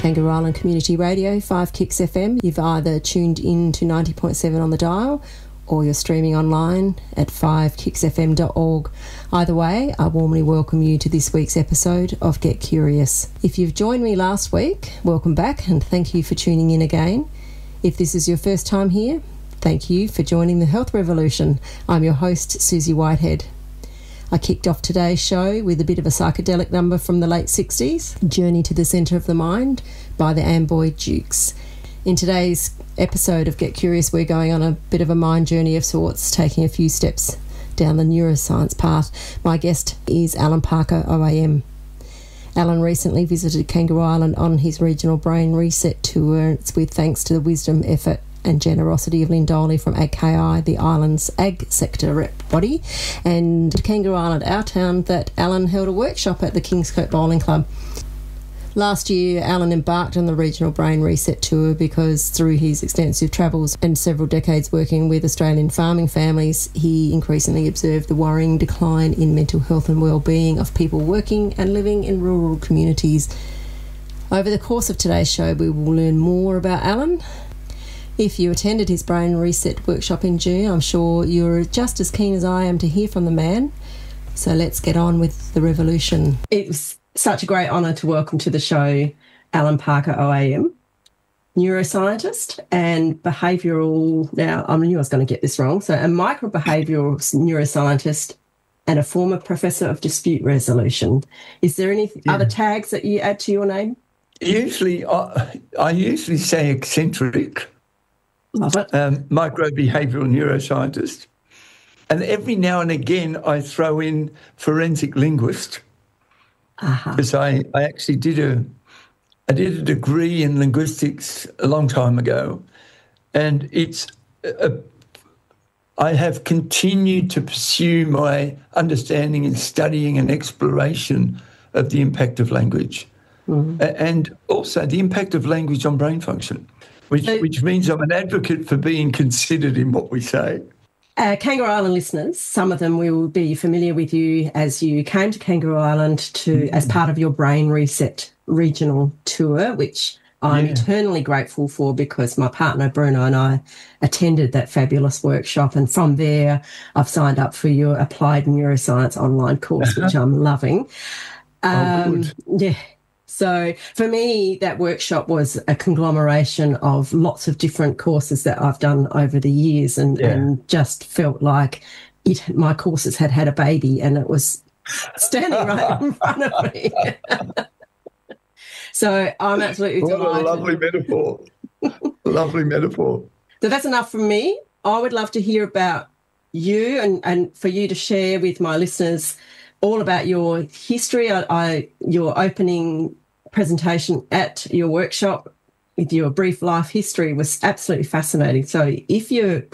Kangaroo Island Community Radio, 5 Kicks FM. You've either tuned in to 90.7 on the dial or you're streaming online at 5kicksfm.org. Either way, I warmly welcome you to this week's episode of Get Curious. If you've joined me last week, welcome back and thank you for tuning in again. If this is your first time here, thank you for joining the Health Revolution. I'm your host, Susie Whitehead. I kicked off today's show with a bit of a psychedelic number from the late 60s, Journey to the Centre of the Mind by the Amboy Dukes. In today's episode of Get Curious, we're going on a bit of a mind journey of sorts, taking a few steps down the neuroscience path. My guest is Alan Parker, OAM. Alan recently visited Kangaroo Island on his regional brain reset tour. It's with thanks to the wisdom, effort and generosity of Lynn Doley from AgKI, the island's ag sector rep body, and Kangaroo Island, our town, that Alan held a workshop at the Kingscote Bowling Club. Last year, Alan embarked on the regional brain reset tour because through his extensive travels and several decades working with Australian farming families, he increasingly observed the worrying decline in mental health and well-being of people working and living in rural communities. Over the course of today's show, we will learn more about Alan. If you attended his brain reset workshop in June, I'm sure you're just as keen as I am to hear from the man. So let's get on with the revolution. It's such a great honour to welcome to the show Alan Parker, OAM, neuroscientist and behavioural, now I knew I was going to get this wrong, so a microbehavioural neuroscientist and a former professor of dispute resolution. Is there any other tags that you add to your name? I usually say eccentric. Love it. Microbehavioural neuroscientist. And every now and again I throw in forensic linguist. Because I actually did a degree in linguistics a long time ago, and I have continued to pursue my understanding and studying and exploration of the impact of language, and also the impact of language on brain function, which means I'm an advocate for being considered in what we say. Kangaroo Island listeners, some of them will be familiar with you as you came to Kangaroo Island as part of your Brain Reset regional tour, which I'm eternally grateful for because my partner Bruno and I attended that fabulous workshop, and from there I've signed up for your Applied Neuroscience online course, which I'm loving. Good. So for me, that workshop was a conglomeration of lots of different courses that I've done over the years and just felt like my courses had had a baby and it was standing right in front of me. So I'm absolutely delighted. What a lovely metaphor. Lovely metaphor. So that's enough from me. I would love to hear about you and for you to share with my listeners all about your history. Your opening presentation at your workshop with your brief life history was absolutely fascinating. So if you're